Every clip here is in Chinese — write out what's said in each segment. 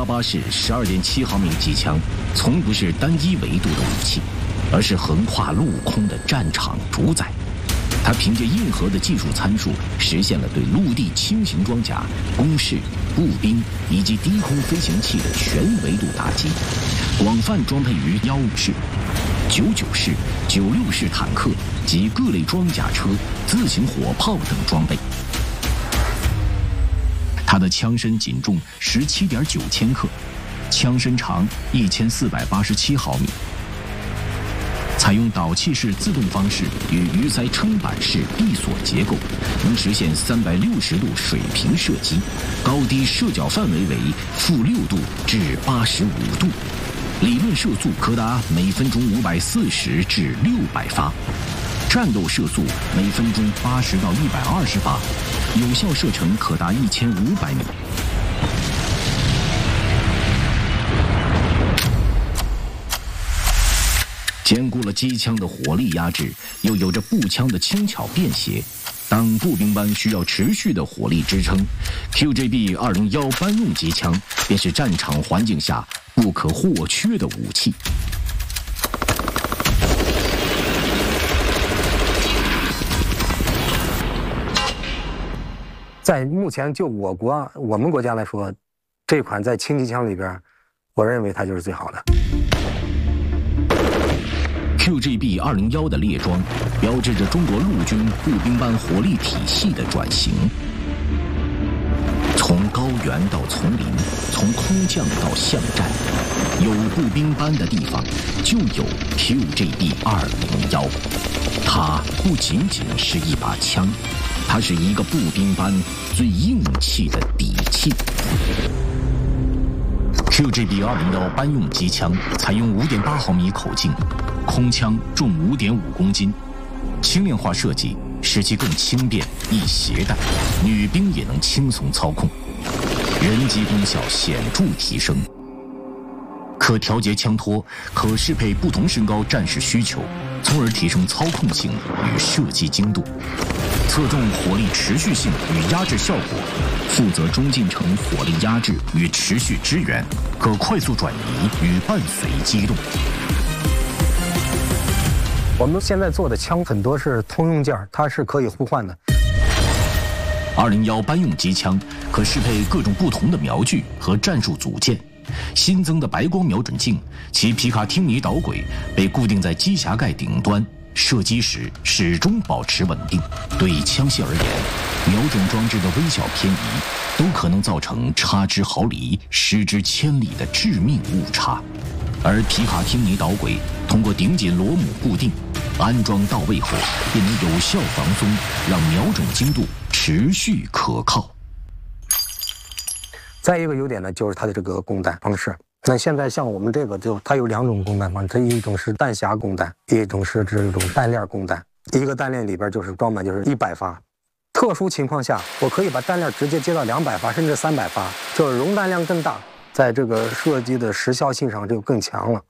88式12.7毫米机枪从不是单一维度的武器，而是横跨陆空的战场主宰。它凭借硬核的技术参数，实现了对陆地轻型装甲、工事、步兵以及低空飞行器的全维度打击，广泛装配于15式、99式、96式坦克及各类装甲车、自行火炮等装备。它的枪身仅重17.9千克，枪身长1487毫米。采用导气式自动方式与鱼鳃撑板式闭锁结构，能实现360度水平射击，高低射角范围为-6度至85度，理论射速可达每分钟540至600发，战斗射速每分钟80到120发，有效射程可达1500米。兼顾了机枪的火力压制，又有着步枪的轻巧便携。当步兵班需要持续的火力支撑 ，QJB 201班用机枪便是战场环境下不可或缺的武器。 在目前就我们国家来说，这款在轻机枪里边，我认为它就是最好的。 QJB 201的列装，标志着中国陆军步兵班火力体系的转型。从高原到丛林，从空降到巷战，有步兵班的地方就有 QJB 201。它不仅仅是一把枪，它是一个步兵班最硬气的底气。QJB 201班用机枪采用5.8毫米口径，空枪重5.5公斤，轻量化设计使其更轻便易携带，女兵也能轻松操控，人机功效显著提升。可调节枪托，可适配不同身高战士需求，从而提升操控性与射击精度。侧重火力持续性与压制效果，负责中近程火力压制与持续支援，可快速转移与伴随机动。 我们现在做的枪很多是通用件，它是可以互换的。 201班用机枪可适配各种不同的瞄具和战术组件。新增的白光瞄准镜，其皮卡汀尼导轨被固定在机匣盖顶端，射击时始终保持稳定。对枪械而言，瞄准装置的微小偏移都可能造成差之毫厘、失之千里的致命误差。而皮卡汀尼导轨通过顶紧螺母固定，安装到位后便能有效防松，让瞄准精度持续可靠。 再一个优点呢，就是它的这个供弹方式。那现在像我们这个它有2种供弹方式，它一种是弹匣供弹，一种是这种弹链供弹。一个弹链里边就是装满就是100发，特殊情况下我可以把弹链直接接到200发甚至300发，就是容弹量更大，在这个射击的时效性上就更强了。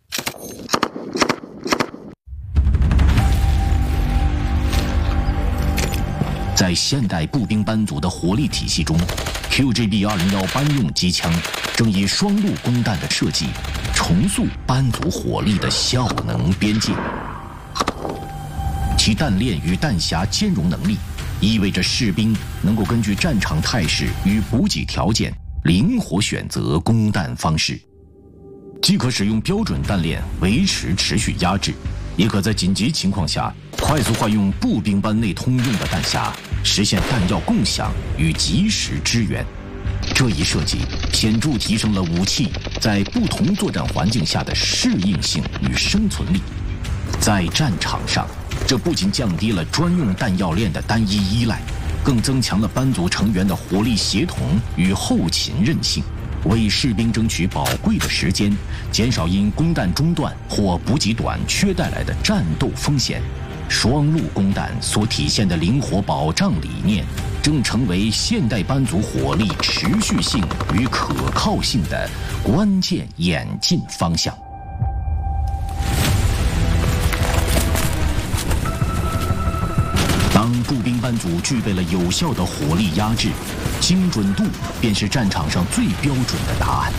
在现代步兵班组的火力体系中，QJB 201班用机枪正以双路供弹的设计，重塑班组火力的效能边界。其弹链与弹匣兼容能力，意味着士兵能够根据战场态势与补给条件，灵活选择供弹方式，既可使用标准弹链维持持续压制，也可在紧急情况下快速换用步兵班内通用的弹匣，实现弹药共享与及时支援。这一设计显著提升了武器在不同作战环境下的适应性与生存力。在战场上，这不仅降低了专用弹药链的单一依赖，更增强了班组成员的火力协同与后勤韧性，为士兵争取宝贵的时间，减少因供弹中断或补给短缺带来的战斗风险。双路供弹所体现的灵活保障理念，正成为现代班组火力持续性与可靠性的关键演进方向。当步兵班组具备了有效的火力压制，精准度便是战场上最标准的答案。